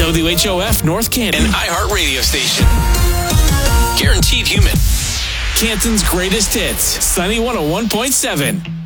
WHOF North Canton, an iHeart radio station. Guaranteed human. Canton's greatest hits, Sunny 101.7.